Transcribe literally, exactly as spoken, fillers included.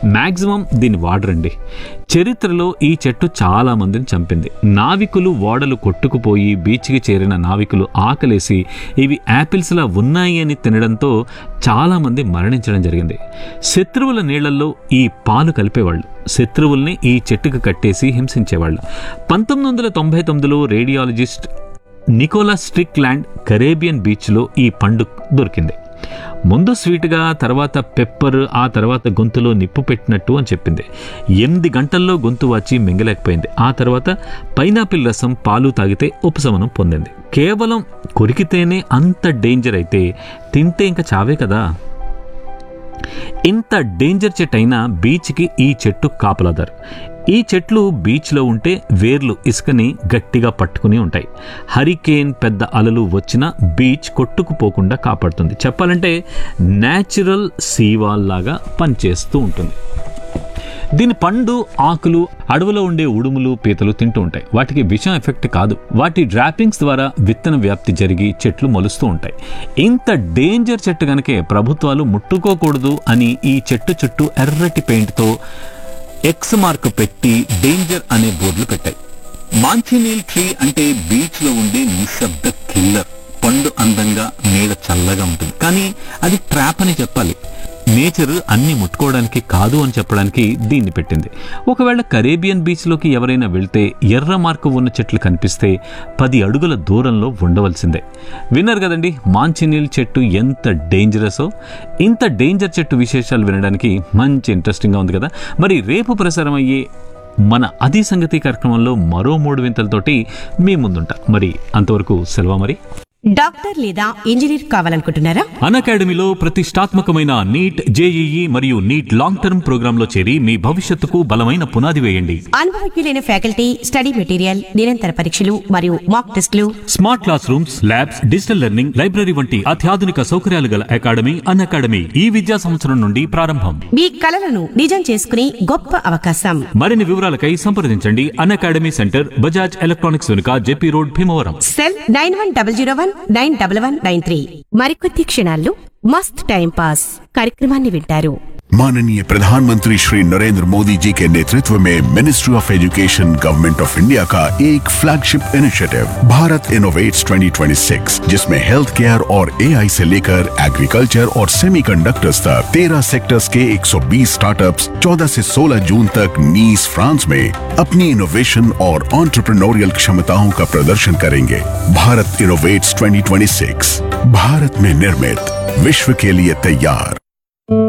Maximum దీన్ని వాడరండి. చరిత్రలో ఈ చెట్టు చాలా మందిని చంపింది. నావికులు ఓడలు కొట్టుకుపోయి బీచ్కి చేరిన నావికులు ఆకలేసి ఇవి యాపిల్స్లా ఉన్నాయి అని తినడంతో చాలామంది మరణించడం జరిగింది. శత్రువుల నీళ్లలో ఈ పాలు కలిపేవాళ్ళు, శత్రువుల్ని ఈ చెట్టుకు కట్టేసి హింసించేవాళ్ళు. పంతొమ్మిది వందల తొంభై తొమ్మిదిలో రేడియాలజిస్ట్ నికోలస్ స్ట్రిక్లాండ్ కరేబియన్ బీచ్లో ఈ పండు దొరికింది. ముందు స్వీట్గా, తర్వాత పెప్పర్, ఆ తర్వాత గొంతులో నిప్పు పెట్టినట్టు అని చెప్పింది. ఎనిమిది గంటల్లో గొంతు వాచి మింగలేకపోయింది. ఆ తర్వాత పైనాపిల్ రసం, పాలు తాగితే ఉపశమనం పొందింది. కేవలం కొరికితేనే అంత డేంజర్ అయితే తింటే ఇంకా చావే కదా. ఇంత డేంజర్ చెట్టు అయినా బీచ్కి ఈ చెట్టు కాపలాదారు. ఈ చెట్లు బీచ్లో ఉంటే వేర్లు ఇసుకని గట్టిగా పట్టుకుని ఉంటాయి. హరికేన్, పెద్ద అలలు వచ్చినా బీచ్ కొట్టుకుపోకుండా కాపాడుతుంది. చెప్పాలంటే న్యాచురల్ సీవాల్ లాగా పనిచేస్తూ ఉంటుంది. దీని పండు, ఆకులు అడవిలో ఉండే ఉడుములు, పీతలు తింటూ ఉంటాయి. వాటికి విషం ఎఫెక్ట్ కాదు. వాటి డ్రాపింగ్స్ ద్వారా విత్తన వ్యాప్తి జరిగి చెట్లు మొలుస్తూ ఉంటాయి. ఇంత డేంజర్ చెట్టు కనుకే ప్రభుత్వాలు ముట్టుకోకూడదు అని ఈ చెట్టు చుట్టూ ఎర్రటి పెయింట్తో ఎక్స్ మార్క్ పెట్టి డేంజర్ అనే బోర్డులు పెట్టాయి. మాంచినీల్ ట్రీ అంటే బీచ్లో ఉండే నిశ్శబ్ద కిల్లర్. పండు అందంగా, నీడ చల్లగా ఉంటుంది, కానీ అది ట్రాప్ అని చెప్పాలి. నేచర్ అన్ని ముట్టుకోవడానికి కాదు అని చెప్పడానికి దీన్ని పెట్టింది. ఒకవేళ కరేబియన్ బీచ్లోకి ఎవరైనా వెళ్తే ఎర్ర మార్కు ఉన్న చెట్లు కనిపిస్తే పది అడుగుల దూరంలో ఉండవలసిందే. విన్నారు కదండి మాంచినీల్ చెట్టు ఎంత డేంజరసో. ఇంత డేంజర్ చెట్టు విశేషాలు వినడానికి మంచి ఇంట్రెస్టింగ్గా ఉంది కదా. మరి రేపు ప్రసారం అయ్యే మన అది సంగతి కార్యక్రమంలో మరో మూడు వింతలతోటి మీ ముందుంటా. మరి అంతవరకు సెలవు. మరి డాక్టర్ లేదా ఇంజనీర్ కావాలనుకుంటున్నారా? అన్అకాడమీలో ప్రతిష్టాత్మకమైన నీట్, జేఈఈ మరియు నీట్ లాంగ్ టర్మ్ ప్రోగ్రామ్ లో చేరి మీ భవిష్యత్తుకు బలమైన పునాది వేయండి. అనుభవజ్ఞులైన ఫ్యాకల్టీ, స్టడీ మెటీరియల్, నిరంతర పరీక్షలు మరియు మాక్ టెస్టులు, smart class rooms, labs, digital learning, library వంటి అత్యాధునిక సౌకర్యాలు గల అకాడమీ అన్అకాడమీ ఈ విద్యా సంవత్సరం నుండి ప్రారంభం. మీ కలలను నిజం చేసుకునే గొప్ప అవకాశం. మరిన్ని వివరాలకై సంప్రదించండి. అన్అకాడమీ సెంటర్, బజాజ్ ఎలక్ట్రానిక్స్ వెనుక, JP road, Bhimavaram. Cell nine one double zero one nine double one nine three. మరికొద్ది క్షణాల్లో మస్త్ టైం పాస్ కార్యక్రమాన్ని వింటారు. माननीय प्रधानमंत्री श्री नरेंद्र मोदी जी के नेतृत्व में ministry of education government of India का एक flagship initiative Bharat innovates twenty twenty six, जिसमें हेल्थ केयर और एआई से लेकर एग्रीकल्चर और सेमीकंडक्टर्स तक तेरह सेक्टर्स के एक सौ बीस स्टार्टअप्स चौदह से सोलह जून तक नीस फ्रांस में अपनी इनोवेशन और एंटरप्रेन्योरियल क्षमताओं का प्रदर्शन करेंगे। Bharat innovates twenty twenty six, Bharat में निर्मित, विश्व के लिए तैयार।